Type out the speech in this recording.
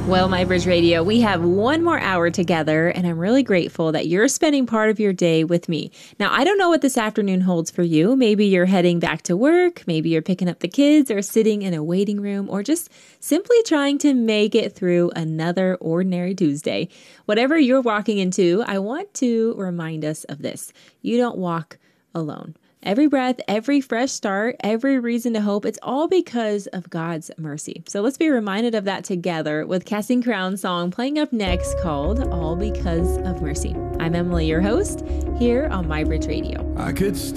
Well, MyBridge Radio, we have one more hour together, and I'm really grateful that you're spending part of your day with me. Now, I don't know what this afternoon holds for you. Maybe you're heading back to work, maybe you're picking up the kids, or sitting in a waiting room, or just simply trying to make it through another ordinary Tuesday. Whatever you're walking into, I want to remind us of this. You don't walk alone. Every breath, every fresh start, every reason to hope, it's all because of God's mercy. So let's be reminded of that together with Casting Crowns' song playing up next called All Because of Mercy. I'm Emily, your host, here on MyBridge Radio. I could